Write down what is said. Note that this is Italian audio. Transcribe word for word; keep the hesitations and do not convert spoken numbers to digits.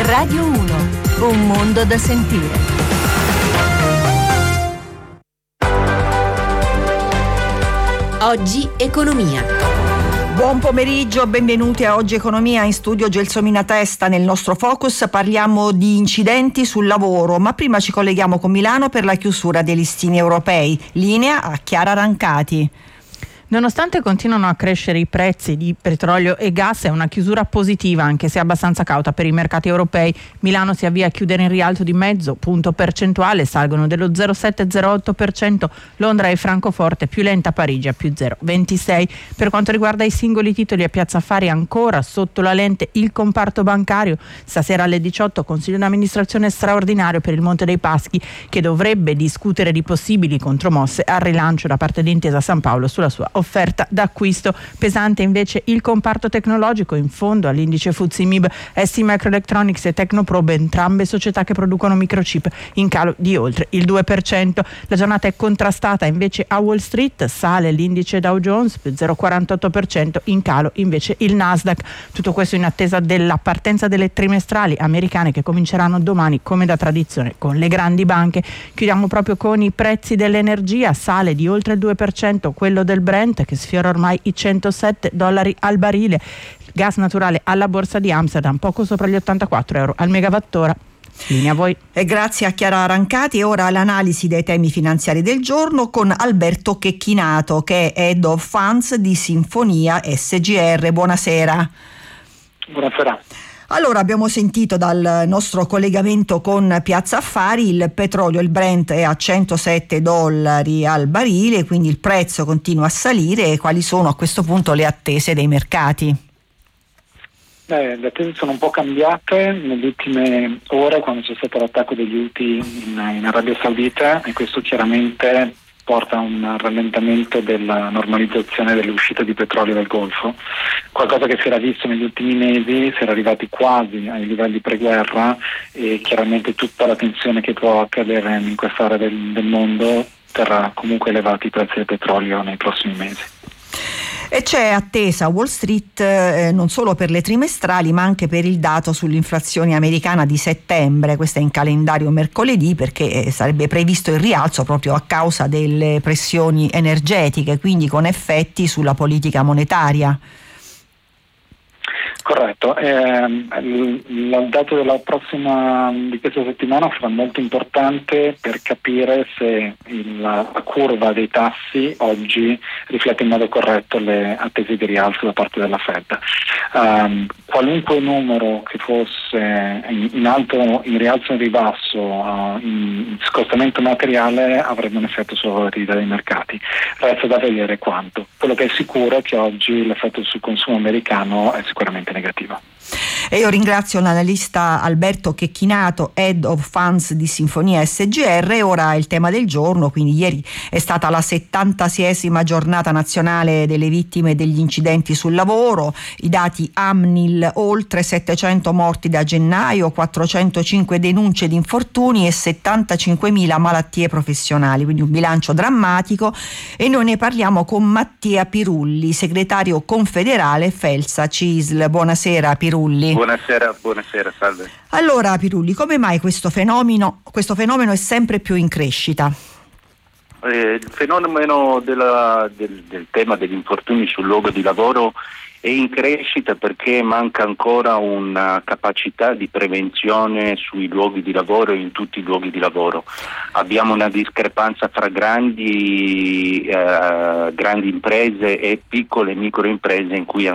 Radio uno, un mondo da sentire. Oggi Economia. Buon pomeriggio, benvenuti a Oggi Economia. In studio Gelsomina Testa. Nel nostro focus parliamo di incidenti sul lavoro, ma prima ci colleghiamo con Milano per la chiusura dei listini europei. Linea a Chiara Rancati. Nonostante continuano a crescere i prezzi di petrolio e gas, è una chiusura positiva, anche se abbastanza cauta per i mercati europei. Milano si avvia a chiudere in rialzo di mezzo punto percentuale, salgono dello zero virgola sette zero otto per cento, Londra e Francoforte, più lenta Parigi a più zero virgola ventisei. Per quanto riguarda i singoli titoli a Piazza Affari, ancora sotto la lente il comparto bancario. Stasera alle diciotto consiglio d'amministrazione straordinario per il Monte dei Paschi, che dovrebbe discutere di possibili contromosse al rilancio da parte di Intesa San Paolo sulla sua offerta d'acquisto. Pesante invece il comparto tecnologico, in fondo all'indice F T S E M I B S T Microelectronics e Tecnoprobe, entrambe società che producono microchip, in calo di oltre il due per cento. La giornata è contrastata invece a Wall Street, sale l'indice Dow Jones più zero virgola quarantotto per cento, in calo invece il Nasdaq. Tutto questo in attesa della partenza delle trimestrali americane, che cominceranno domani come da tradizione con le grandi banche. Chiudiamo proprio con i prezzi dell'energia, sale di oltre il due per cento quello del Brent, che sfiora ormai i centosette dollari al barile. Gas naturale alla borsa di Amsterdam poco sopra gli ottantaquattro euro al megawattora. Linea a voi. E grazie a Chiara Rancati. E ora l'analisi dei temi finanziari del giorno con Alberto Checchinato, che è Head of Funds di Sinfonia S G R. Buonasera. Buonasera. Allora, abbiamo sentito dal nostro collegamento con Piazza Affari, il petrolio, il Brent è a centosette dollari al barile, quindi il prezzo continua a salire. E quali sono a questo punto le attese dei mercati? Beh, le attese sono un po' cambiate nelle ultime ore, quando c'è stato l'attacco degli Houthi in, in Arabia Saudita, e questo chiaramente porta a un rallentamento della normalizzazione dell'uscita di petrolio dal Golfo, qualcosa che si era visto negli ultimi mesi. Si era arrivati quasi ai livelli preguerra, e chiaramente tutta la tensione che può accadere in quest'area del, del mondo terrà comunque elevati i prezzi del petrolio nei prossimi mesi. E c'è attesa a Wall Street eh, non solo per le trimestrali, ma anche per il dato sull'inflazione americana di settembre. Questo è in calendario mercoledì, perché eh, sarebbe previsto il rialzo proprio a causa delle pressioni energetiche, quindi con effetti sulla politica monetaria. Corretto, eh, il, il dato della prossima di questa settimana sarà molto importante per capire se il, la curva dei tassi oggi riflette in modo corretto le attese di rialzo da parte della Fed. Um, qualunque numero che fosse in, in alto, in rialzo o in ribasso, uh, in scostamento materiale, avrebbe un effetto sulla volatilità dei mercati. Resta da vedere quanto. Quello che è sicuro è che oggi l'effetto sul consumo americano è sicuramente negativo. E io ringrazio l'analista Alberto Checchinato, Head of Funds di Sinfonia S G R. Ora il tema del giorno, quindi ieri è stata la settantaseiesima giornata nazionale delle vittime degli incidenti sul lavoro. I dati AMNIL: oltre settecento morti da gennaio, quattrocentocinque denunce di infortuni e settantacinquemila malattie professionali, quindi un bilancio drammatico. E noi ne parliamo con Mattia Pirulli, segretario confederale Felsa Cisl. Buonasera Pirulli. Buonasera, buonasera, salve. Allora Pirulli, come mai questo fenomeno, questo fenomeno è sempre più in crescita? Eh, il fenomeno della, del, del tema degli infortuni sul luogo di lavoro è in crescita perché manca ancora una capacità di prevenzione sui luoghi di lavoro e in tutti i luoghi di lavoro. Abbiamo una discrepanza fra grandi, eh, grandi imprese e piccole e microimprese in cui